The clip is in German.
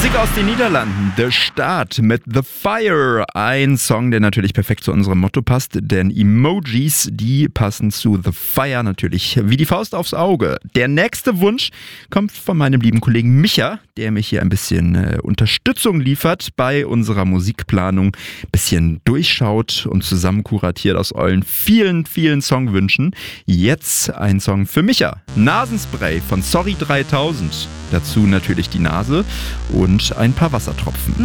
Musik aus den Niederlanden, The Start mit The Fire. Ein Song, der natürlich perfekt zu unserem Motto passt, denn Emojis, die passen zu The Fire natürlich wie die Faust aufs Auge. Der nächste Wunsch kommt von meinem lieben Kollegen Micha, der mich hier ein bisschen Unterstützung liefert bei unserer Musikplanung, bisschen durchschaut und zusammen kuratiert aus euren vielen, vielen Songwünschen. Jetzt ein Song für Micha. Nasenspray von Sorry 3000. Dazu natürlich die Nase und ein paar Wassertropfen.